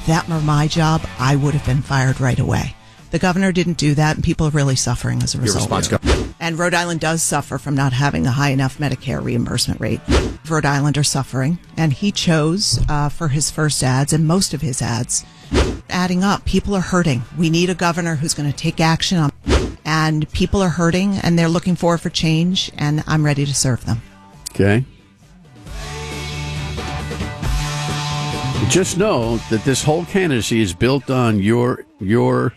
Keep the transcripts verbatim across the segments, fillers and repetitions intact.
if that were my job, I would have been fired right away. The governor didn't do that, and people are really suffering as a result. Your response, and Rhode Island does suffer from not having a high enough Medicare reimbursement rate. Rhode Island are suffering, and he chose uh, for his first ads, and most of his ads, adding up. People are hurting. We need a governor who's going to take action on, and people are hurting, and they're looking forward for change, and I'm ready to serve them. Okay. Just know that this whole candidacy is built on your your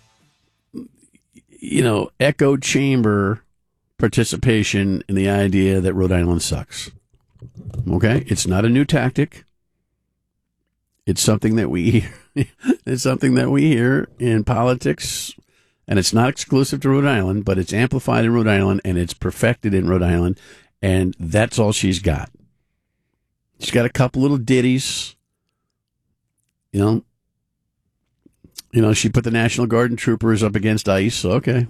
you know echo chamber participation in the idea that Rhode Island sucks. Okay, it's not a new tactic. It's something that we it's something that we hear in politics, and it's not exclusive to Rhode Island, but it's amplified in Rhode Island and it's perfected in Rhode Island, and that's all she's got. She's got a couple little ditties. You know, you know, she put the National Guard and troopers up against ICE. Okay,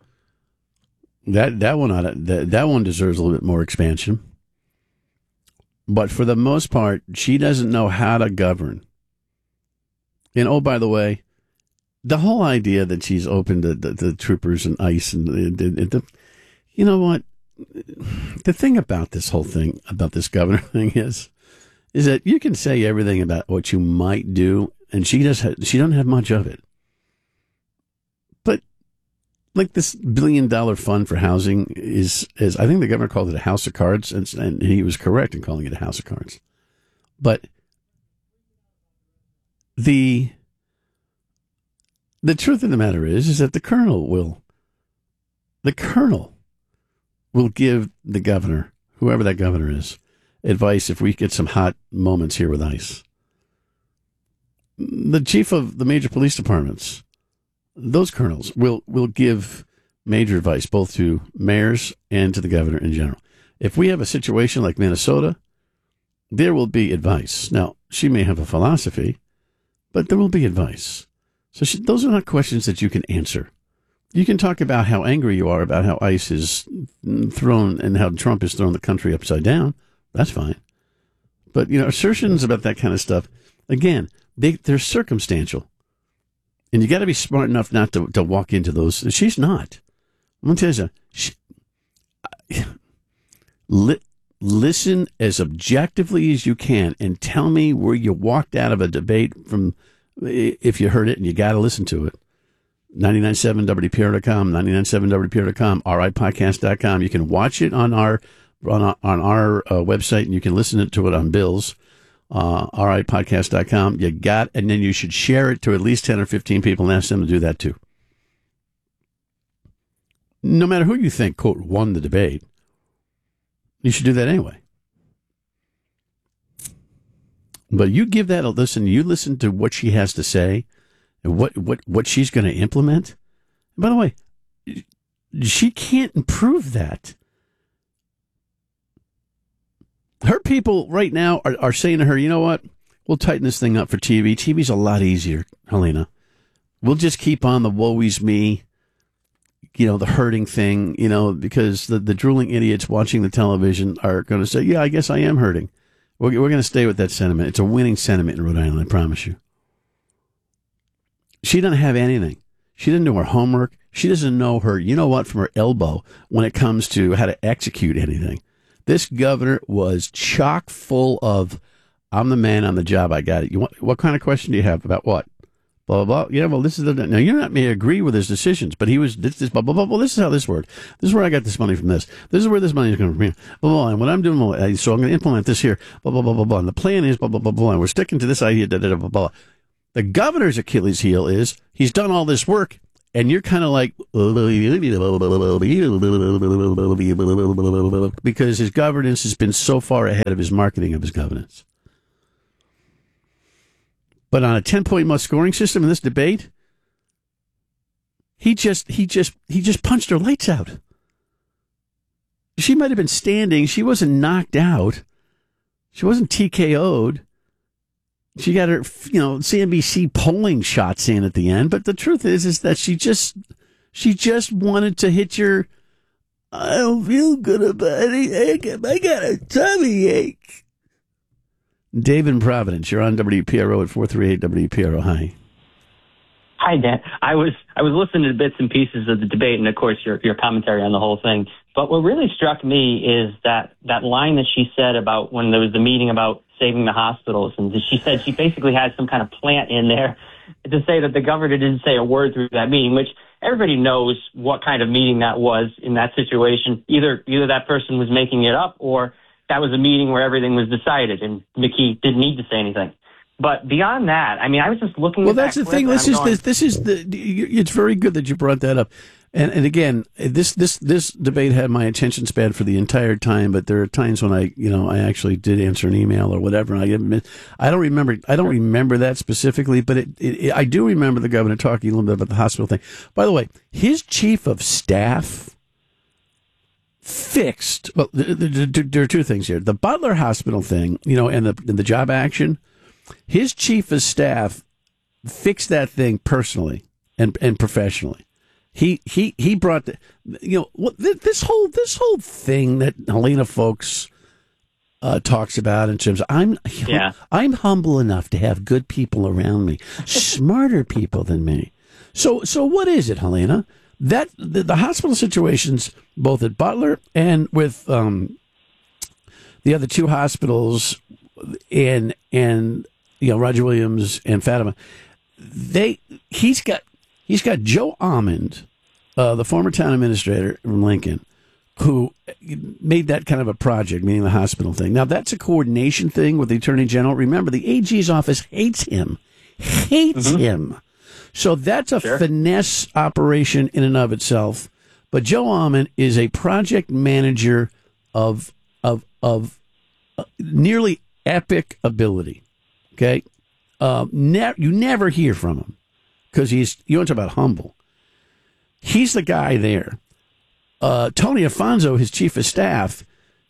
that that one ought to, that that one deserves a little bit more expansion. But for the most part, she doesn't know how to govern. And oh, by the way, the whole idea that she's open to the, the troopers and ICE and the, the, the, you know what? The thing about this whole thing, about this governor thing is. is that you can say everything about what you might do, and she does ha- she doesn't have much of it. But like this billion dollar fund for housing is, is I think the governor called it a house of cards, and, and he was correct in calling it a house of cards. But the the truth of the matter is is that the colonel will the colonel will give the governor, whoever that governor is, advice if we get some hot moments here with ICE. The chief of the major police departments, those colonels, will, will give major advice both to mayors and to the governor in general. If we have a situation like Minnesota, there will be advice. Now, she may have a philosophy, but there will be advice. So she, those are not questions that you can answer. You can talk about how angry you are about how ICE is thrown and how Trump has thrown the country upside down. That's fine. But, you know, assertions about that kind of stuff, again, they, they're circumstantial. And you got to be smart enough not to, to walk into those. She's not. I'm going to tell you something. She, li, listen as objectively as you can and tell me where you walked out of a debate from, if you heard it and you got to listen to it. ninety-nine point seven W P R dot com, ninety-nine point seven W P R dot com, R I podcast dot com. You can watch it on our on our, on our uh, website, and you can listen to it on Bill's, uh, R I podcast dot com. You got, and then you should share it to at least ten or fifteen people and ask them to do that too. No matter who you think, quote, won the debate, you should do that anyway. But you give that a listen, you listen to what she has to say, and what, what, what she's going to implement. And by the way, she can't improve that. Her people right now are, are saying to her, you know what? We'll tighten this thing up for T V. T V's a lot easier, Helena. We'll just keep on the woe is me, you know, the hurting thing, you know, because the, the drooling idiots watching the television are going to say, yeah, I guess I am hurting. We're, we're going to stay with that sentiment. It's a winning sentiment in Rhode Island, I promise you. She doesn't have anything. She didn't do her homework. She doesn't know her, you know what, from her elbow when it comes to how to execute anything. This governor was chock full of, I'm the man on the job, I got it. You want, what kind of question do you have about what? Blah, blah, blah. Yeah, well, this is the, now you not may agree with his decisions, but he was, this, this, blah, blah, blah, blah, this is how this worked. This is where I got this money from this. This is where this money is coming from here. Blah, blah, blah, and what I'm doing, so I'm going to implement this here, blah, blah, blah, blah, blah. And the plan is, blah, blah, blah, blah, and we're sticking to this idea, blah, blah, blah, blah. The governor's Achilles heel is, he's done all this work, and you're kind of like, because his governance has been so far ahead of his marketing of his governance. But on a ten-point must scoring system in this debate, he just he just he just punched her lights out. She might have been standing. She wasn't knocked out. She wasn't T K O'd. She got her, you know, C N B C polling shots in at the end. But the truth is, is that she just she just wanted to hit your, I don't feel good about it. I got a tummy ache. Dave in Providence, you're on W P R O at four three eight W P R O. Hi. Hi, Dan. I was I was listening to bits and pieces of the debate, and of course your your commentary on the whole thing. But what really struck me is that that line that she said about when there was the meeting about saving the hospitals, and she said she basically had some kind of plant in there to say that the governor didn't say a word through that meeting, which everybody knows what kind of meeting that was in that situation. Either either that person was making it up, or that was a meeting where everything was decided, and McKee didn't need to say anything. But beyond that, I mean, I was just looking well, at that's that the thing. clip, This and is I'm going, this, this is the. It's very good that you brought that up. And and again, this this this debate had my attention span for the entire time. But there are times when I, you know, I actually did answer an email or whatever. And I admit, I don't remember. I don't remember that specifically, but it, it, it, I do remember the governor talking a little bit about the hospital thing. By the way, his chief of staff fixed. Well, there, there, there are two things here: the Butler Hospital thing, you know, and the and the job action. His chief of staff fixed that thing personally and and professionally. He he he brought the, you know what this whole this whole thing that Helena Folks uh, talks about in terms of I'm yeah. I'm humble enough to have good people around me, smarter people than me. So so what is it, Helena? That the, the hospital situations both at Butler and with um, the other two hospitals and and you know Roger Williams and Fatima, they he's got he's got Joe Almond, uh, the former town administrator from Lincoln, who made that kind of a project, meaning the hospital thing. Now that's a coordination thing with the Attorney General. Remember, the A G's office hates him, hates mm-hmm. him. So that's a sure. finesse operation in and of itself. But Joe Almond is a project manager of of of uh, nearly epic ability. Okay, uh, ne- you never hear from him because he's, you want to talk about humble. He's the guy there. Uh, Tony Afonso, his chief of staff,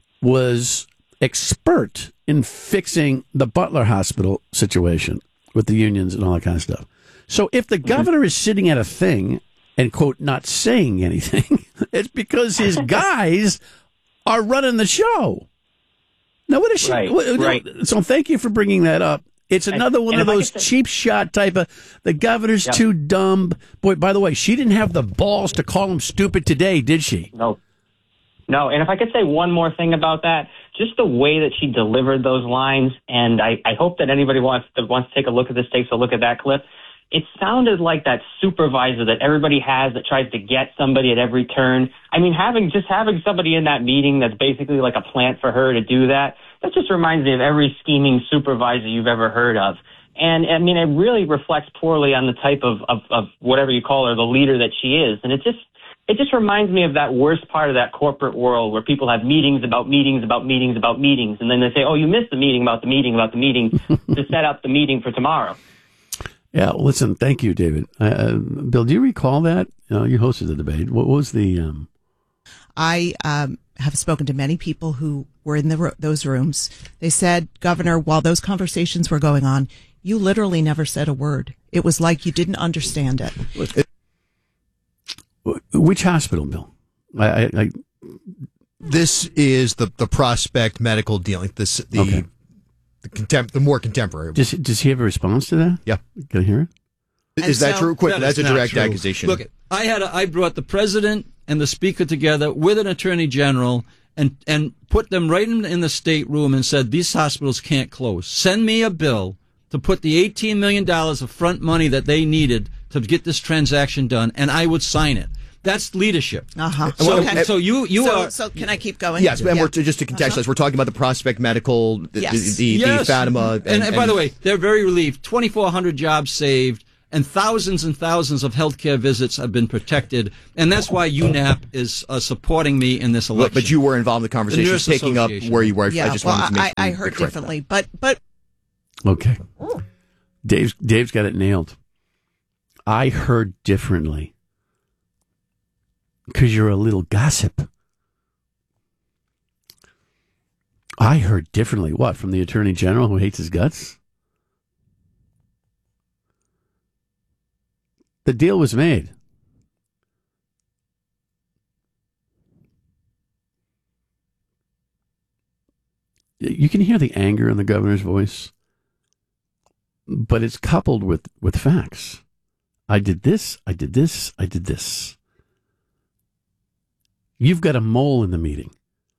was expert in fixing the Butler Hospital situation with the unions and all that kind of stuff. So if the governor is sitting at a thing and, quote, not saying anything, it's because his guys are running the show. Now, what is she? Right, what, right. So thank you for bringing that up. It's another and, one and of those say, cheap shot type of, the governor's yep. too dumb. Boy, by the way, she didn't have the balls to call him stupid today, did she? No. No, and if I could say one more thing about that, just the way that she delivered those lines, and I, I hope that anybody wants to, wants to take a look at this, takes a look at that clip. It sounded like that supervisor that everybody has that tries to get somebody at every turn. I mean, having just having somebody in that meeting that's basically like a plant for her to do that, that just reminds me of every scheming supervisor you've ever heard of. And, I mean, it really reflects poorly on the type of, of, of whatever you call her, the leader that she is. And it just it just reminds me of that worst part of that corporate world where people have meetings about meetings about meetings about meetings. And then they say, oh, you missed the meeting about the meeting about the meeting to set up the meeting for tomorrow. Yeah, listen, thank you, David. Uh, Bill, do you recall that? Uh, you hosted the debate. What was the... Um... I um, have spoken to many people who were in the, those rooms. They said, Governor, while those conversations were going on, you literally never said a word. It was like you didn't understand it. Which hospital, Bill? I, I, I... This is the, the Prospect Medical dealing. This the... Okay. The, contem- the more contemporary. Does, does he have a response to that? Yeah. Can I hear it? And is that so, true? Quick, that that's a direct true. accusation. Look, I had a, I brought the president and the speaker together with an attorney general and, and put them right in, in the state room and said, these hospitals can't close. Send me a bill to put the eighteen million dollars of front money that they needed to get this transaction done, and I would sign it. That's leadership. Uh-huh. So, okay. so you you so, are. So can I keep going? Yes, and yeah. we're to, just to contextualize, uh-huh. we're talking about the Prospect Medical, the yes. the, the, yes. the Fatima, and, and, and by and, the way, they're very relieved. twenty-four hundred jobs saved, and thousands and thousands of healthcare visits have been protected, and that's why U N A P is uh, supporting me in this election. But, but you were involved in the conversation, the taking up where you were. Yeah, I just well, wanted to make I, I sure heard differently, but but okay. Dave's Dave's got it nailed. I heard differently. Because you're a little gossip. I heard differently. What, from the Attorney General who hates his guts? The deal was made. You can hear hear the anger in the governor's voice? But it's coupled with, with facts. I did this, I did this, I did this. You've got a mole in the meeting.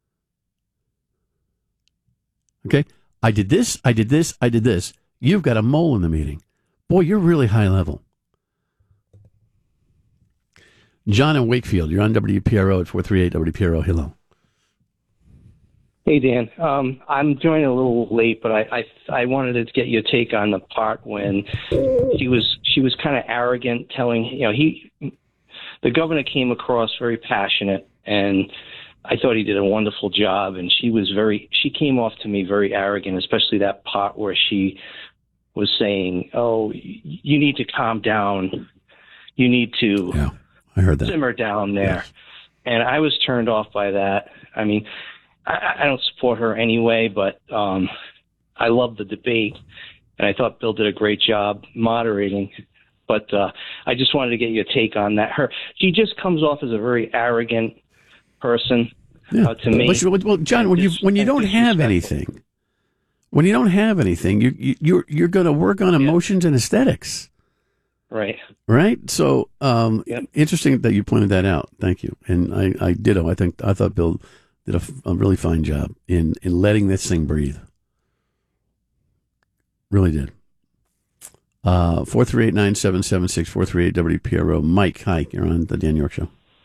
Okay? I did this, I did this, I did this. You've got a mole in the meeting. Boy, you're really high level. John in Wakefield, you're on W P R O at four three eight W P R O. Hello. Hey, Dan. Um, I'm joining a little late, but I, I I wanted to get your take on the part when she was she was kind of arrogant, telling you know he the governor came across very passionate, and I thought he did a wonderful job. And she was very she came off to me very arrogant, especially that part where she was saying, "Oh, you need to calm down. You need to yeah, I heard that. simmer down there." Yes. And I was turned off by that. I mean. I don't support her anyway, but um, I love the debate, and I thought Bill did a great job moderating. But uh, I just wanted to get your take on that. Her, she just comes off as a very arrogant person yeah. uh, to me. But, she, well, John, when you when you don't have anything, when you don't have anything, you, you you're you're going to work on emotions yeah. and aesthetics, right? Right. So, um, yep. interesting that you pointed that out. Thank you. And I, I ditto. I think I thought Bill did a, a really fine job in, in letting this thing breathe. Really did. Uh, four three eight, nine seven seven six, four three eight W P R O. Mike, hi. You're on the Dan York Show.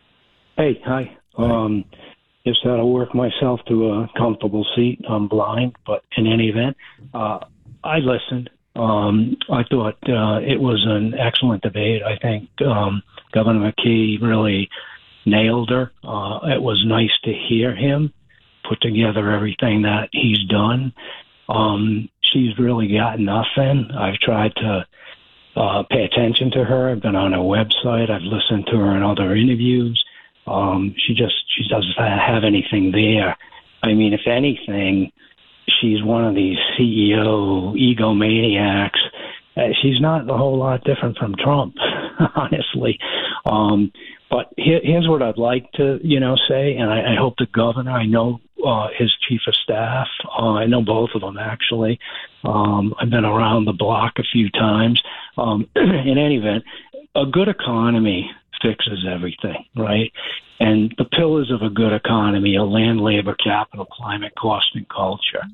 Hey, hi. hi. Um, just had to work myself to a comfortable seat. I'm blind, but in any event, uh, I listened. Um, I thought uh, it was an excellent debate. I think um, Governor McKee really nailed her. Uh, it was nice to hear him put together everything that he's done. Um, she's really got nothing. I've tried to uh, pay attention to her. I've been on her website. I've listened to her in other interviews. Um, she just she doesn't have anything there. I mean, if anything, she's one of these C E O egomaniacs. Uh, she's not a whole lot different from Trump, honestly. Um, But here, here's what I'd like to, you know, say, and I, I hope the governor, I know uh, his chief of staff, uh, I know both of them, actually. Um, I've been around the block a few times. Um, in any event, a good economy fixes everything, right? And the pillars of a good economy are land, labor, capital, climate, cost, and culture.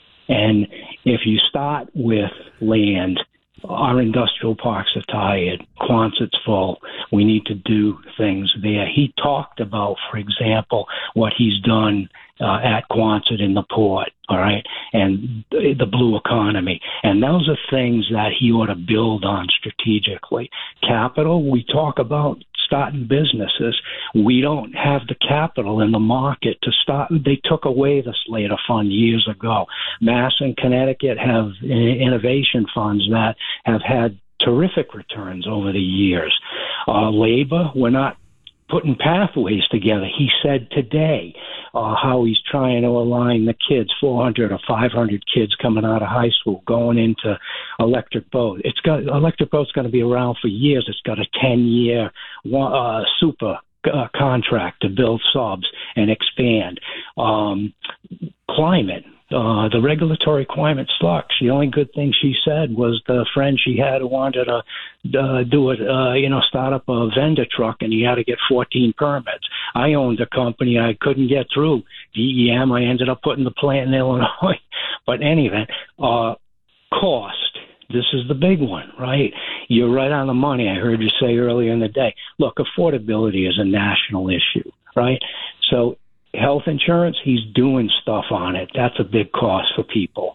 And if you start with land, our industrial parks are tired. Quonset's full. We need to do things there. He talked about, for example, what he's done uh, at Quonset in the port, all right, and the, the blue economy. And those are things that he ought to build on strategically. Capital, we talk about starting businesses. We don't have the capital in the market to start. They took away the Slater Fund years ago. Mass and Connecticut have innovation funds that have had terrific returns over the years. Uh, labor, we're not putting pathways together. He said today uh, how he's trying to align the kids, four hundred or five hundred kids coming out of high school, going into electric boat. It's got electric boat's going to be around for years. It's got a ten-year uh, super uh, contract to build subs and expand. Um, climate. Uh, the regulatory climate sucks. The only good thing she said was the friend she had who wanted to uh, do it, uh, you know, start up a vendor truck, and he had to get fourteen permits. I owned a company I couldn't get through. D E M, I ended up putting the plant in Illinois. But anyway, uh, cost. This is the big one, right? You're right on the money. I heard you say earlier in the day. Look, affordability is a national issue, right? So health insurance, he's doing stuff on it. That's a big cost for people.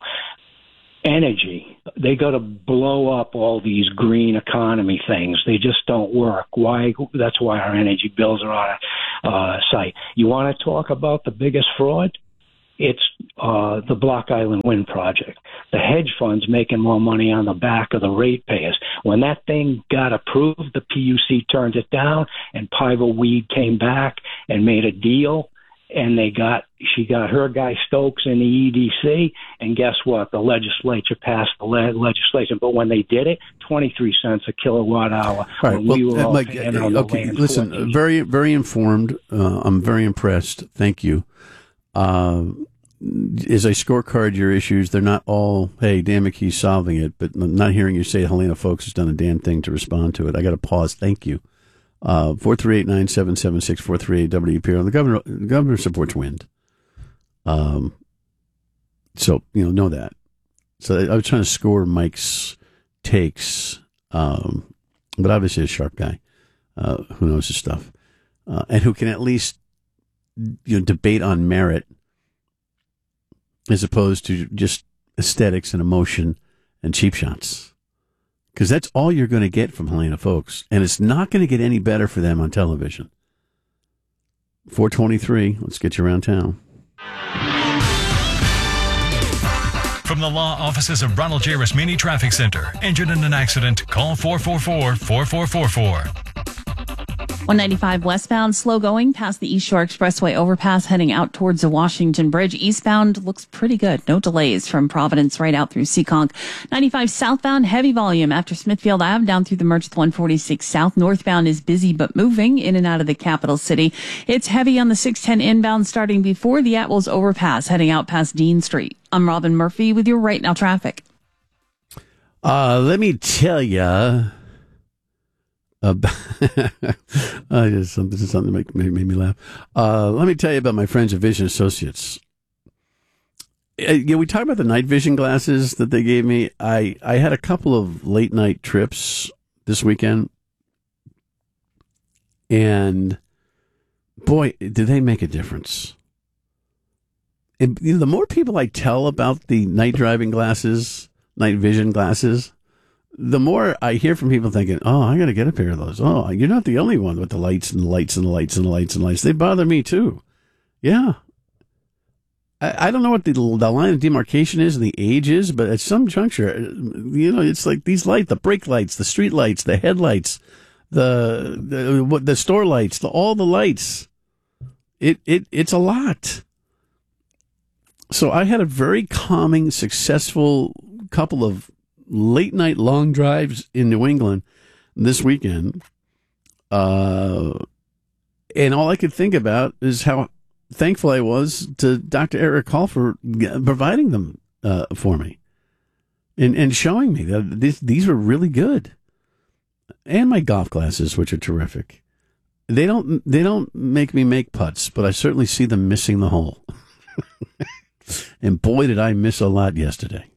Energy, they got to blow up all these green economy things. They just don't work. Why? That's why our energy bills are on a uh, site. You want to talk about the biggest fraud? It's uh, the Block Island Wind Project. The hedge funds making more money on the back of the ratepayers. When that thing got approved, the P U C turned it down, and Piva Weed came back and made a deal. And they got, she got her guy Stokes in the E D C, and guess what? The legislature passed the le- legislation. But when they did it, twenty-three cents a kilowatt hour. All right, well, we were uh, all Mike, paying uh, on the okay, land listen, fourteen. very, very informed. Uh, I'm very impressed. Thank you. Uh, as I scorecard your issues, they're not all, hey, Dan McKee's solving it, but I'm not hearing you say Helena Folks has done a damn thing to respond to it. I got to pause. Thank you. Uh, four three eight, nine seven seven six, four three eight W P R. The governor, the governor supports wind. Um, so, you know, know that. So I was trying to score Mike's takes, um, but obviously a sharp guy uh, who knows his stuff uh, and who can at least, you know, debate on merit as opposed to just aesthetics and emotion and cheap shots. Because that's all you're going to get from Helena Folks. And it's not going to get any better for them on television. four twenty-three, let's get you around town. From the law offices of Ronald J. Rasmini Traffic Center. Injured in an accident? Call four four four, four four four four. one ninety-five westbound, slow going past the East Shore Expressway overpass, heading out towards the Washington Bridge. Eastbound looks pretty good. No delays from Providence right out through Seekonk. ninety-five southbound, heavy volume after Smithfield Avenue down through the Merchant one forty-six South. Northbound is busy but moving in and out of the capital city. It's heavy on the six ten inbound starting before the Atwells overpass, heading out past Dean Street. I'm Robin Murphy with your Right Now traffic. Uh, let me tell you. About uh, just something, this is something that made, made me laugh. Uh, let me tell you about my friends at Vision Associates. Uh, yeah, we talked about the night vision glasses that they gave me. I, I had a couple of late night trips this weekend, and boy, did they make a difference. And, you know, the more people I tell about the night driving glasses, night vision glasses, the more I hear from people thinking, oh, I got to get a pair of those. Oh, you're not the only one with the lights and the lights and the lights and the lights and lights. They bother me too. Yeah. I, I don't know what the, the line of demarcation is and the age is, but at some juncture, you know, it's like these lights, the brake lights, the street lights, the headlights, the, the, the store lights, the, all the lights. It, it, it's a lot. So I had a very calming, successful couple of late night long drives in New England this weekend. Uh, and all I could think about is how thankful I was to Doctor Eric Hall for providing them uh, for me and, and showing me that these, these were really good. And my golf glasses, which are terrific. They don't, they don't make me make putts, but I certainly see them missing the hole. And boy, did I miss a lot yesterday.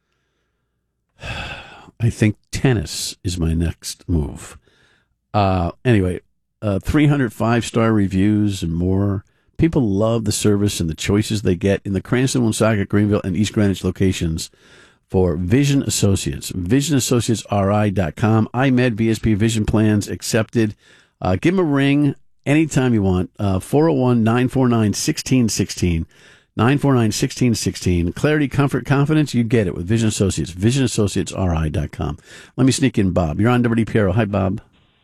I think tennis is my next move. Uh, anyway, uh, three hundred five-star reviews and more. People love the service and the choices they get in the Cranston, Woonsocket, Greenville, and East Greenwich locations for Vision Associates. vision associates r i dot com. iMed V S P Vision Plans accepted. Uh, give them a ring anytime you want. Uh, four oh one, nine four nine, one six one six. nine four nine, one six one six. Clarity, comfort, confidence, you get it with Vision Associates. vision associates r i dot com. Let me sneak in Bob. You're on W D P R. Hi, Bob.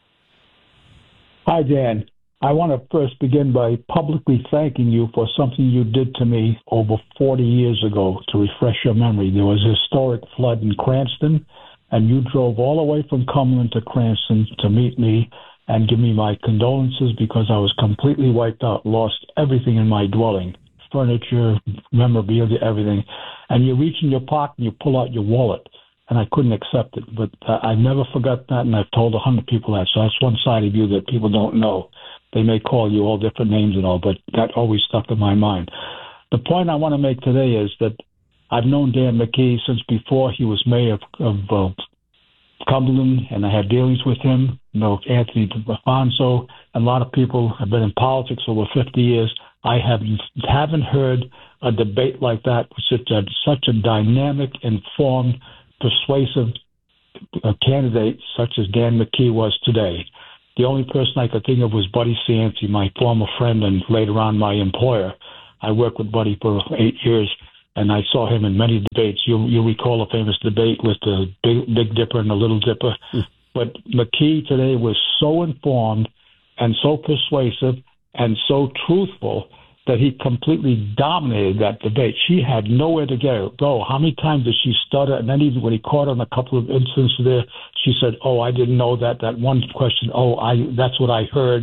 Hi, Dan. I want to first begin by publicly thanking you for something you did to me over forty years ago to refresh your memory. There was a historic flood in Cranston, and you drove all the way from Cumberland to Cranston to meet me and give me my condolences because I was completely wiped out, lost everything in my dwelling. Furniture, memorabilia, everything. And you reach in your pocket and you pull out your wallet. And I couldn't accept it. But uh, I never forgot that, and I've told a hundred people that. So that's one side of you that people don't know. They may call you all different names and all, but that always stuck in my mind. The point I want to make today is that I've known Dan McKee since before he was mayor of, of uh, Cumberland, and I had dealings with him. You know, Anthony Afonso, and a lot of people have been in politics over fifty years. I haven't haven't heard a debate like that with such a, such a dynamic, informed, persuasive uh, candidate such as Dan McKee was today. The only person I could think of was Buddy Cianci, my former friend and later on my employer. I worked with Buddy for eight years, and I saw him in many debates. You you recall a famous debate with the Big, Big Dipper and the Little Dipper. Mm. But McKee today was so informed and so persuasive and so truthful that he completely dominated that debate. She had nowhere to go. How many times did she stutter? And then even when he caught on a couple of instances there, she said, oh, I didn't know that. That one question, oh, I that's what I heard.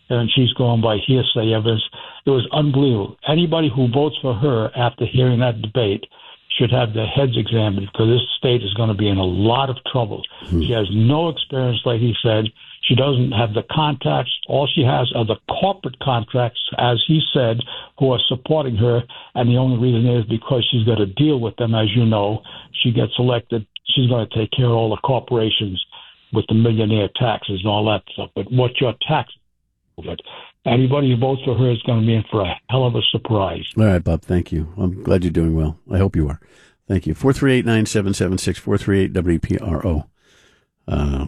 and she's going by hearsay evidence. It was unbelievable. Anybody who votes for her after hearing that debate should have their heads examined, because this state is going to be in a lot of trouble. Hmm. She has no experience, like he said. She doesn't have the contacts. All she has are the corporate contracts, as he said, who are supporting her. And the only reason is because she's got to deal with them. As you know, she gets elected. She's going to take care of all the corporations with the millionaire taxes and all that stuff. But what's your tax? But anybody who votes for her is going to be in for a hell of a surprise. All right, Bob, thank you. I'm glad you're doing well. I hope you are. Thank you. four three eight, nine seven seven six, four three eight W P R O. Uh,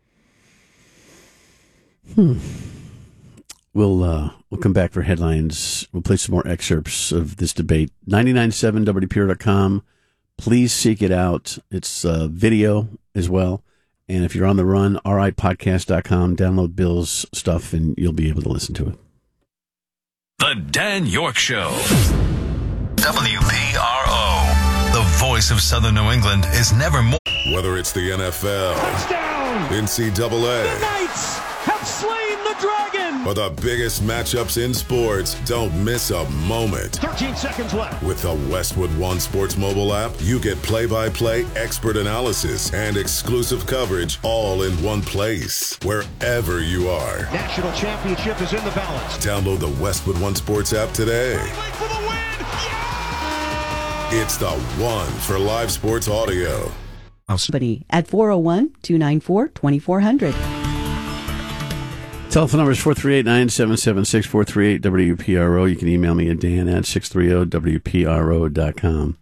hmm. We'll, uh, we'll come back for headlines. We'll play some more excerpts of this debate. nine nine seven W P R dot com. Please seek it out. It's uh, video as well. And if you're on the run, R I podcast dot com, download Bill's stuff, and you'll be able to listen to it. The Dan York Show. W P R O. The voice of Southern New England is never more. Whether it's the N F L, touchdown, N C double A, the Knights have slain the dragon, or the biggest matchups in sports, don't miss a moment. thirteen seconds left. With the Westwood One Sports mobile app, you get play-by-play expert analysis and exclusive coverage all in one place, wherever you are. National championship is in the balance. Download the Westwood One Sports app today. For the win. Yeah! It's the one for live sports audio. At four oh one, two nine four, two four zero zero. Telephone number is four three eight, nine seven seven six, four three eight W P R O. You can email me at Dan at six thirty W P R O dot com.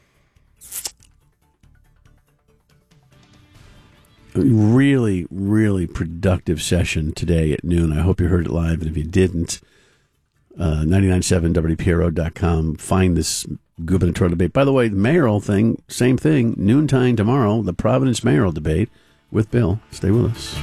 Really, really productive session today at noon. I hope you heard it live, and if you didn't, uh, nine nine seven W P R O dot com. Find this gubernatorial debate. By the way, the mayoral thing, same thing, noontime tomorrow, the Providence mayoral debate with Bill. Stay with us.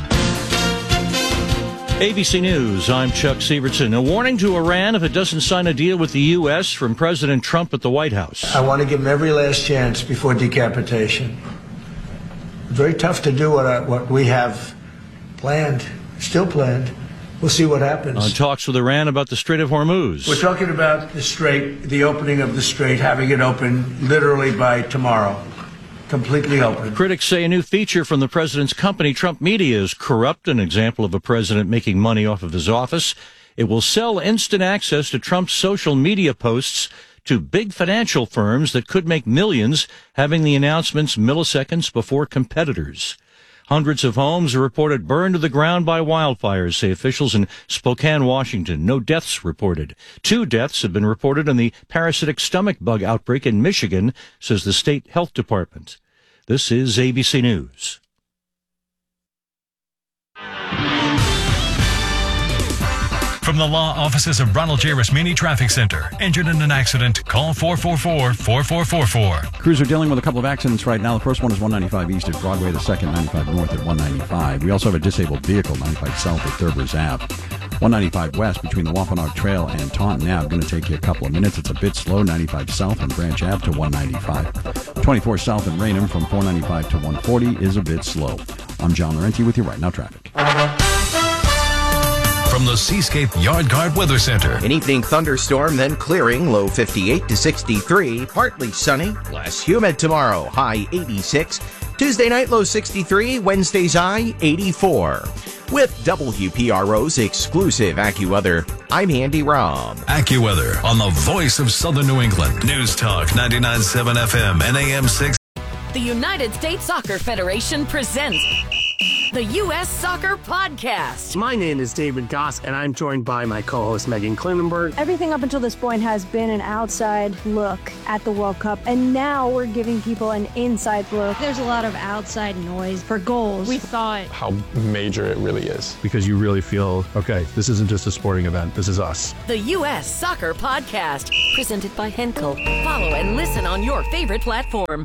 A B C News, I'm Chuck Sievertson. A warning to Iran if it doesn't sign a deal with the U S from President Trump at the White House. I want to give him every last chance before decapitation. It's very tough to do what, I, what we have planned, still planned. We'll see what happens. On talks with Iran about the Strait of Hormuz. We're talking about the strait, the opening of the strait, having it open literally by tomorrow. Completely open. Critics say a new feature from the president's company, Trump Media, is corrupt, an example of a president making money off of his office. It will sell instant access to Trump's social media posts to big financial firms that could make millions, having the announcements milliseconds before competitors. Hundreds of homes are reported burned to the ground by wildfires, say officials in Spokane, Washington. No deaths reported. Two deaths have been reported in the parasitic stomach bug outbreak in Michigan, says the state health department. This is A B C News. From the law offices of Ronald J. Rasmini Traffic Center. Injured in an accident? Call four four four, four four four four. Crews are dealing with a couple of accidents right now. The first one is one ninety-five east at Broadway, the second ninety-five north at one ninety-five. We also have a disabled vehicle, ninety-five south at Thurbers Ave. one ninety-five west between the Wampanoag Trail and Taunton Ave. Going to take you a couple of minutes. It's a bit slow. ninety-five south on Branch Ave to one ninety-five. twenty-four south in Raynham from four ninety-five to one forty is a bit slow. I'm John Laurenti with you right now. Traffic. From the Seascape Yard Guard Weather Center. An evening thunderstorm, then clearing, low fifty-eight to sixty-three. Partly sunny, less humid tomorrow, high eighty-six. Tuesday night, low sixty-three. Wednesday's high, eighty-four. With W P R O's exclusive AccuWeather, I'm Andy Rahm. AccuWeather on the voice of Southern New England. News Talk ninety-nine point seven F M and A M six. The United States Soccer Federation presents the U S Soccer Podcast. My name is David Goss, and I'm joined by my co-host Megan Klinenberg. Everything up until this point has been an outside look at the World Cup, and now we're giving people an inside look. There's a lot of outside noise for goals. We thought how major it really is. Because you really feel, okay, this isn't just a sporting event, this is us. The U S Soccer Podcast, presented by Henkel. Follow and listen on your favorite platform.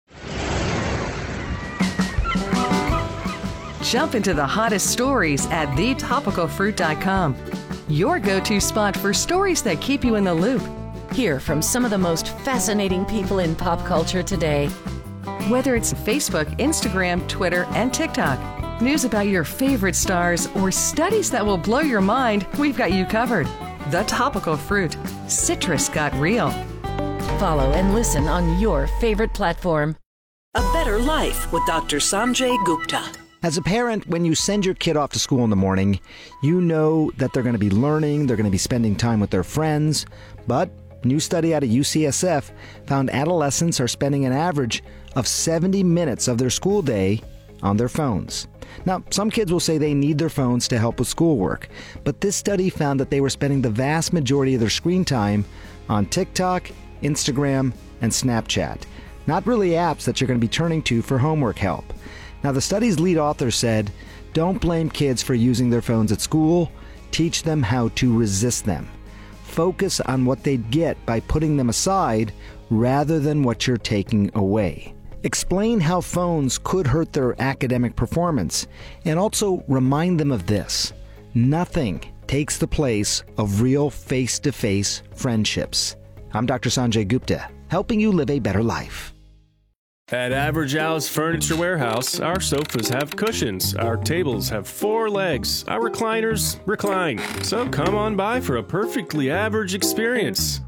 Jump into the hottest stories at the topical fruit dot com. Your go-to spot for stories that keep you in the loop. Hear from some of the most fascinating people in pop culture today. Whether it's Facebook, Instagram, Twitter, and TikTok. News about your favorite stars or studies that will blow your mind, we've got you covered. The Topical Fruit. Citrus got real. Follow and listen on your favorite platform. A Better Life with Doctor Sanjay Gupta. As a parent, when you send your kid off to school in the morning, you know that they're going to be learning, they're going to be spending time with their friends. But a new study out of U C S F found adolescents are spending an average of seventy minutes of their school day on their phones. Now, some kids will say they need their phones to help with schoolwork, but this study found that they were spending the vast majority of their screen time on TikTok, Instagram, and Snapchat. Not really apps that you're going to be turning to for homework help. Now, the study's lead author said, don't blame kids for using their phones at school. Teach them how to resist them. Focus on what they'd get by putting them aside rather than what you're taking away. Explain how phones could hurt their academic performance, and also remind them of this: nothing takes the place of real face-to-face friendships. I'm Doctor Sanjay Gupta, helping you live a better life. At Average Al's Furniture Warehouse, our sofas have cushions, our tables have four legs, our recliners recline. So come on by for a perfectly average experience.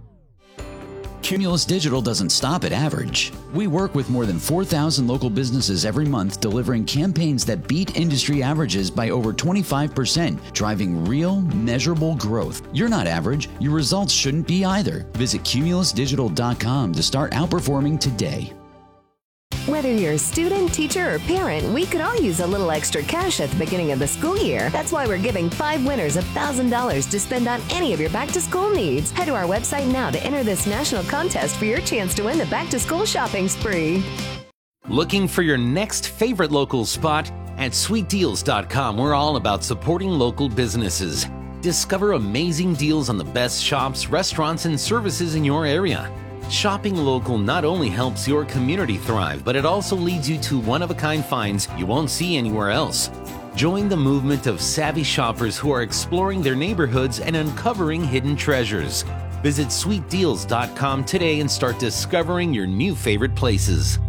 Cumulus Digital doesn't stop at average. We work with more than four thousand local businesses every month, delivering campaigns that beat industry averages by over twenty-five percent, driving real, measurable growth. You're not average. Your results shouldn't be either. Visit cumulus digital dot com to start outperforming today. Whether you're a student, teacher, or parent, we could all use a little extra cash at the beginning of the school year. That's why we're giving five winners one thousand dollars to spend on any of your back-to-school needs. Head to our website now to enter this national contest for your chance to win the back-to-school shopping spree. Looking for your next favorite local spot? At sweet deals dot com, we're all about supporting local businesses. Discover amazing deals on the best shops, restaurants, and services in your area. Shopping local not only helps your community thrive, but it also leads you to one-of-a-kind finds you won't see anywhere else. Join the movement of savvy shoppers who are exploring their neighborhoods and uncovering hidden treasures. Visit sweet deals dot com today and start discovering your new favorite places.